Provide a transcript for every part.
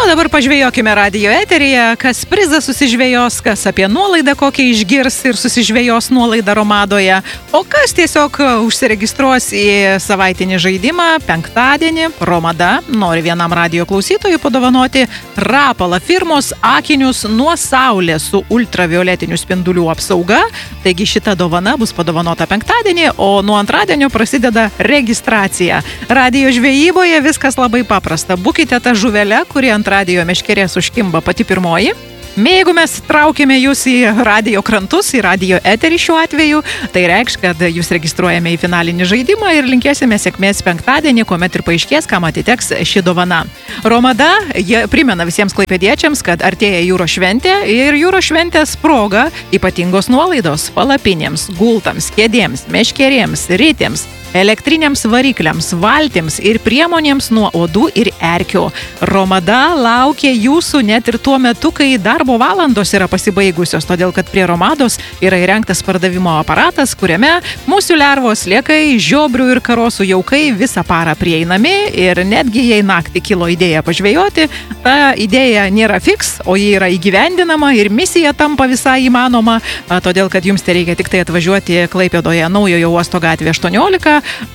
dabar pažvejokime radijo eteryje, kas prizą susižvejos, kas apie nuolaidą kokią išgirs ir susižvejos nuolaidą Romadoje, o kas tiesiog užsiregistruos į savaitinį žaidimą penktadienį. Romada nori vienam radijo klausytojui padovanoti Rapala firmos akinius nuo saulės su ultravioletinių spindulių apsauga. Taigi šita dovana bus padovanota penktadienį, o nuo antradienio prasideda registracija. Radijo žvejyboje viskas labai paprasta. Būkite tą žuvelę, kuri ant radijo meškerės užkimba pati pirmoji. Jeigu mes traukime jūs į radijo krantus, į radijo eterį šiuo atveju, tai reikš, kad jūs registruojame į finalinį žaidimą ir linkėsime sėkmės penktadienį, kuomet ir paaiškės, kam atiteks ši dovana. Romada primena visiems klaipėdiečiams, kad artėja jūros šventė ir jūros šventės proga ypatingos nuolaidos palapinėms, gultams, kėdėms, meškerėms, ritėms, elektriniams varikliams, valtims ir priemonėms nuo uodų ir erkių. Romada laukia jūsų net ir tuo metu, kai darbo valandos yra pasibaigusios, todėl kad prie Romados yra įrengtas pardavimo aparatas, kuriame musių lervos, sliekai, žiobrių ir karosų jaukai visą parą prieinami ir netgi jei naktį kilo idėja pažvejoti, ta idėja nėra fiks, o ji yra įgyvendinama ir misija tampa visai įmanoma, todėl kad jums tereikia tik tai atvažiuoti Klaipėdoje Naujojo uosto gatvė 18,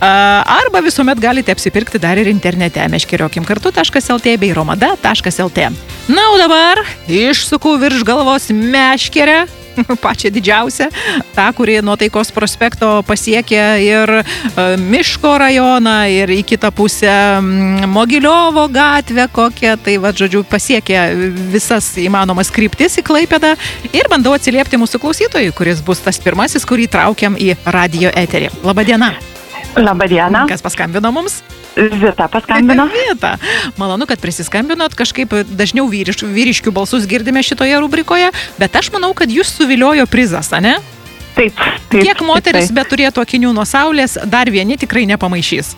arba visuomet galite apsipirkti dar ir internete meškeriokim.lt bei romada.lt. Na, o dabar išsuku virš galvos meškerę, pačią didžiausią, tą, kuri nuo Taikos prospekto pasiekia ir Miško rajoną, ir į kitą pusę Mogiliovo gatvę kokią, tai žodžiu, pasiekia visas įmanomas kryptis į Klaipėdą ir bandau atsiliepti mūsų klausytojui, kuris bus tas pirmasis, kurį traukiam į radijo eterį. Labadiena! Labadiena. Kas paskambino mums? Vita paskambino. Vita. Malonu, kad prisiskambinot, kažkaip dažniau vyriškių balsus girdime šitoje rubrikoje, bet aš manau, kad jūs suviliojo prizas, ane? Taip. Kiek moteris be turėtų akinių nuo saulės, dar vieni tikrai nepamaišys.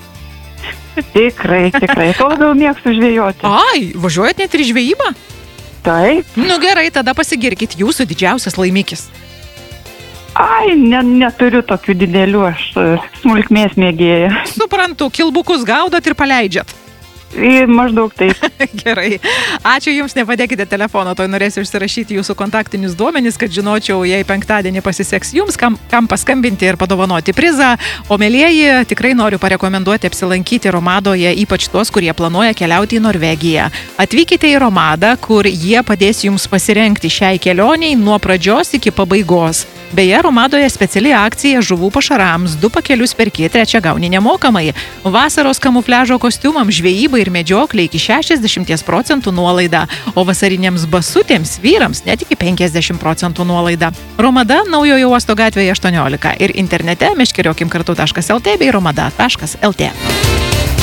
Tikrai. Tuo labiau mėgstu žvejoti. Ai, važiuojat net ir žvejybą? Taip. Nu gerai, tada pasigirkit, jūsų didžiausias laimikis. Ai, neturiu tokių didelių, aš smulkmės mėgėja. Suprantu, kilbukus gaudot ir paleidžiat. Maždaug taip. Gerai. Ačiū Jums, nepadėkite telefono, toj norėsiu užsirašyti Jūsų kontaktinius duomenis, kad žinočiau, jei penktadienį pasiseks Jums, kam paskambinti ir padovanoti prizą. O mielieji, tikrai noriu parekomenduoti apsilankyti Romadoje, ypač tuos, kurie planuoja keliauti į Norvegiją. Atvykite į Romadą, kur jie padės Jums pasirengti šiai kelioniai nuo pradžios iki pabaigos. Beje, Romadoje speciali akcija žuvų pašarams, 2 pakelius perki, 3 gauni nemokamai. Vasaros kamufliažo kostiumams, žvejybai ir medžioklė iki 60% nuolaida, o vasarinėms basutėms vyrams net iki 50% nuolaida. Romada Naujojo uosto gatvėje 18 ir internete meškeriokim.lt bei romada.lt.